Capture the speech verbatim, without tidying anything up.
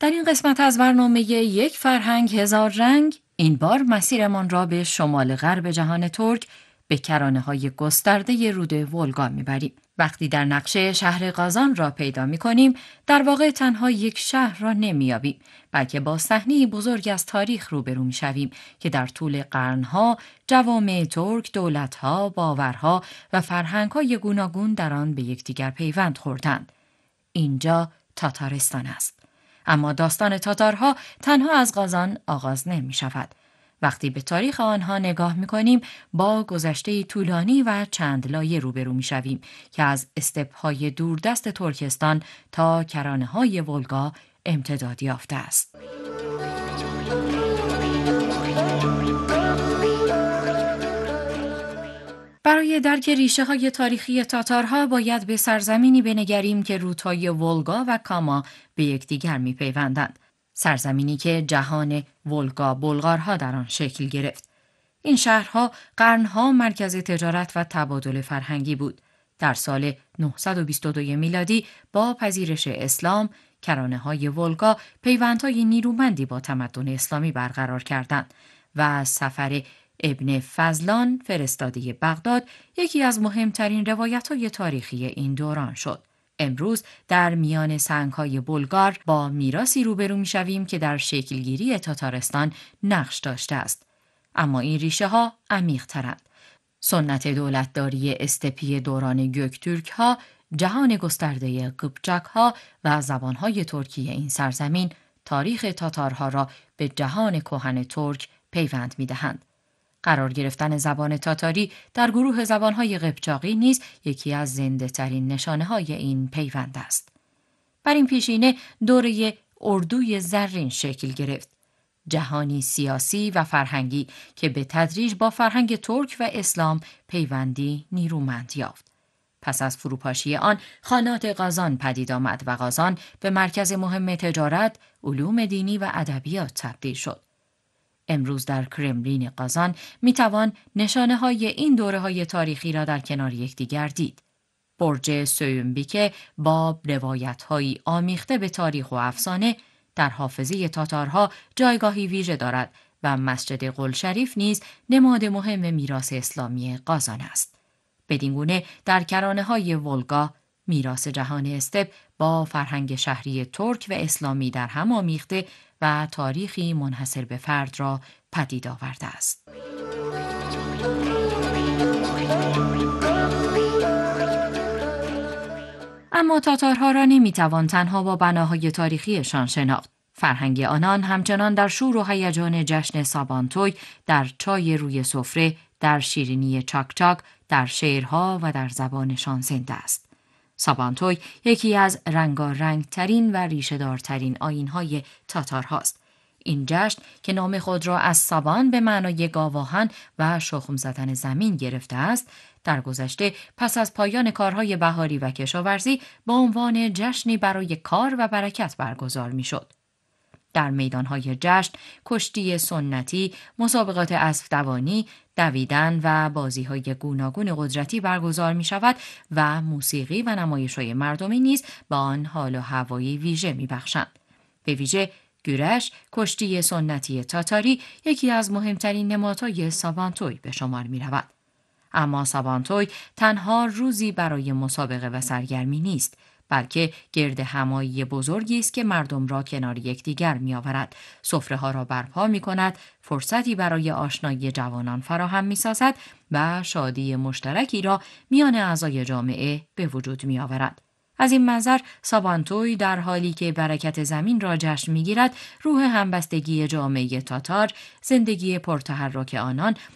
در این قسمت از برنامه یک فرهنگ هزار رنگ این بار مسیرمان را به شمال غرب جهان ترک به کرانه‌های گسترده رود ولگا می‌بریم. وقتی در نقشه شهر قازان را پیدا می‌کنیم، در واقع تنها یک شهر را نمی‌یابیم، بلکه با صحنه‌ای بزرگ از تاریخ روبرو می‌شویم که در طول قرن‌ها جوامع ترک، دولت‌ها، باورها و فرهنگ‌های گوناگون در آن به یکدیگر پیوند خوردند. اینجا تاتارستان است. اما داستان تاتارها تنها از قازان آغاز نمی شود. وقتی به تاریخ آنها نگاه می کنیم با گذشته طولانی و چند لایه روبرو می شویم که از استپ‌های دوردست ترکستان تا کرانه‌های ولگا امتداد یافته است. برای درک ریشه‌های تاریخی تاتارها باید به سرزمینی بنگریم که رودهای ولگا و کاما به یکدیگر می‌پیوندند. سرزمینی که جهان ولگا بلغارها در آن شکل گرفت. این شهرها قرنها مرکز تجارت و تبادل فرهنگی بود. در سال نهصد و بیست و دو میلادی با پذیرش اسلام، کرانه‌های ولگا پیوندهای نیرومندی با تمدن اسلامی برقرار کردند و سفر ابن فضلان فرستاده بغداد یکی از مهمترین روایت‌های تاریخی این دوران شد. امروز در میان سنگ‌های بلغار با میراثی روبرو می‌شویم که در شکلگیری تاتارستان نقش داشته است. اما این ریشه‌ها عمیق‌ترند. سنت دولتداری استپی دوران گوکتورک‌ها، جهان گسترده قیپچاک‌ها و زبان‌های ترکی این سرزمین تاریخ تاتارها را به جهان کهن ترک پیوند می‌دهند. قرار گرفتن زبان تاتاری در گروه زبانهای قیپچاقی نیز یکی از زنده ترین نشانه های این پیوند است. بر این پیشینه دوره اردوی زرین شکل گرفت. جهانی سیاسی و فرهنگی که به تدریج با فرهنگ ترک و اسلام پیوندی نیرومند یافت. پس از فروپاشی آن خانات قازان پدید آمد و قازان به مرکز مهم تجارت، علوم دینی و ادبیات تبدیل شد. امروز در کرملین قازان می توان نشانه های این دوره های تاریخی را در کنار یکدیگر دید. برج سویونبیک با روایت هایی آمیخته به تاریخ و افسانه در حافظه تاتارها جایگاهی ویژه دارد و مسجد قلشریف نیز نماد مهم میراث اسلامی قازان است. بدین گونه در کرانه های ولگا میراث جهان استپ با فرهنگ شهری ترک و اسلامی در هم آمیخته و تاریخی منحصر به فرد را پدید آورده است. اما تاتارها را نمیتوان تنها با بناهای تاریخیشان شناخت. فرهنگ آنان همچنان در شور و هیجان جشن سابانتوی، در چای روی سفره، در شیرینی چاکچاک، در شعرها و در زبانشان زنده است. سابانتوی یکی از رنگارنگ ترین و ریشه دارترین آیین‌های تاتار هاست. این جشن که نام خود را از سابان به معنای گاواهن و شخم زدن زمین گرفته است، در گذشته پس از پایان کارهای بهاری و کشاورزی با عنوان جشنی برای کار و برکت برگزار می‌شد. در میدانهای جشن، کشتی سنتی، مسابقات اسب دوانی، دویدن و بازی‌های گوناگون قدرتی برگزار می‌شود و موسیقی و نمایش‌های مردمی نیز با آن حال و هوایی ویژه می‌بخشند. به ویژه گورش، کشتی سنتی تاتاری، یکی از مهمترین نمادهای سابانتوی به شمار می‌رود. اما سابانتوی تنها روزی برای مسابقه و سرگرمی نیست، بلکه گرد همایی بزرگی است که مردم را کنار یکدیگر می‌آورد، سفره‌ها را برپا می‌کند، فرصتی برای آشنایی جوانان فراهم می‌سازد و شادی مشترکی را میان اعضای جامعه به وجود می‌آورد. از این منظر سابانتوی در حالی که برکت زمین را جشن می‌گیرد، روح همبستگی جامعه تاتار، زندگی پرتحرک آنان